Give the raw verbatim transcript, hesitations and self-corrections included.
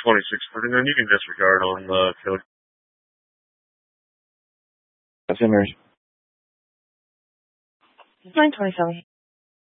twenty-six thirty-nine. You can disregard on the code. That's in there. nine twenty-seven.